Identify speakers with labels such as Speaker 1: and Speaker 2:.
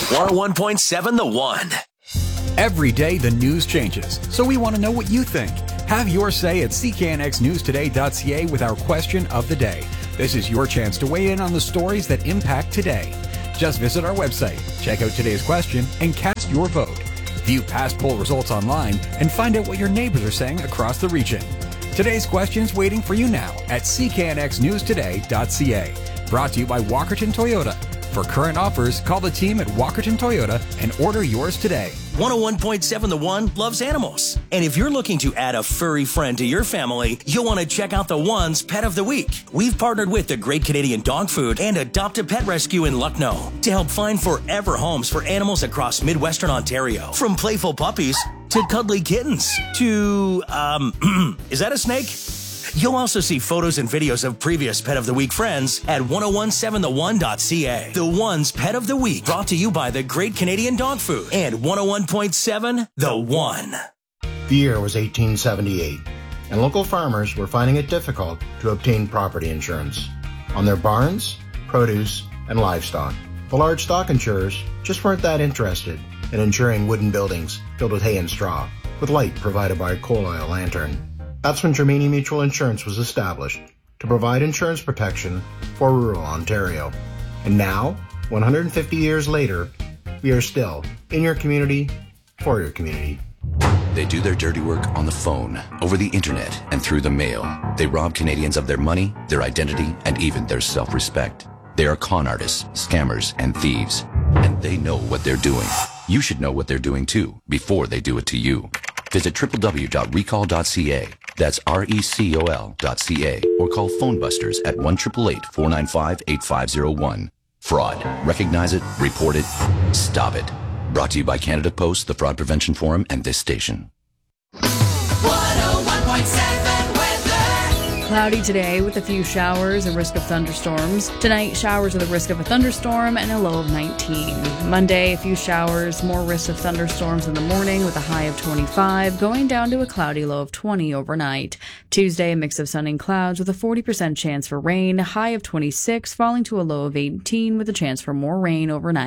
Speaker 1: 101.7 The One.
Speaker 2: Every day the news changes, so we want to know what you think. Have your say at cknxnewstoday.ca with our question of the day. This is your chance to weigh in on the stories that impact today. Just visit our website, check out today's question, and cast your vote. View past poll results online and find out what your neighbors are saying across the region. Today's question's waiting for you now at cknxnewstoday.ca. Brought to you by Walkerton Toyota. For current offers, call the team at Walkerton Toyota and order yours today.
Speaker 1: 101.7 The One loves animals. And if you're looking to add a furry friend to your family, you'll want to check out The One's Pet of the Week. We've partnered with the Great Canadian Dog Food and Adopt a Pet Rescue in Lucknow to help find forever homes for animals across Midwestern Ontario. From playful puppies to cuddly kittens to, is that a snake? You'll also see photos and videos of previous Pet of the Week friends at 1017theone.ca. The One's Pet of the Week, brought to you by the Great Canadian Dog Food and 101.7 The One.
Speaker 3: The year was 1878, and local farmers were finding it difficult to obtain property insurance on their barns, produce, and livestock. The large stock insurers just weren't that interested in insuring wooden buildings filled with hay and straw, with light provided by a coal oil lantern. That's when Germania Mutual Insurance was established to provide insurance protection for rural Ontario. And now, 150 years later, we are still in your community, for your community.
Speaker 4: They do their dirty work on the phone, over the internet, and through the mail. They rob Canadians of their money, their identity, and even their self-respect. They are con artists, scammers, and thieves. And they know what they're doing. You should know what they're doing too, before they do it to you. Visit www.recall.ca. That's recol.ca, or call Phone Busters at 1-888-495-8501. Fraud. Recognize it, report it, stop it. Brought to you by Canada Post, the Fraud Prevention Forum, and this station.
Speaker 5: 101.7 weather. Cloudy today with a few showers and risk of thunderstorms. Tonight, showers with a risk of a thunderstorm and a low of 19. Monday, a few showers, more risk of thunderstorms in the morning with a high of 25, going down to a cloudy low of 20 overnight. Tuesday, a mix of sun and clouds with a 40% chance for rain, high of 26, falling to a low of 18 with a chance for more rain overnight.